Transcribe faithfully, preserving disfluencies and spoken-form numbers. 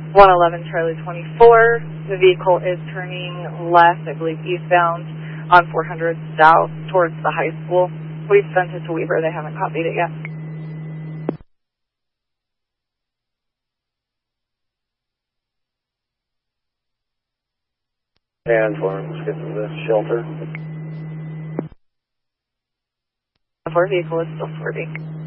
one eleven Charlie twenty-four. The vehicle is turning left, I believe eastbound, on four hundred south towards the high school. We've sent it to Weaver. They haven't copied it yet. And let's get to the shelter. The four vehicle is still swerving.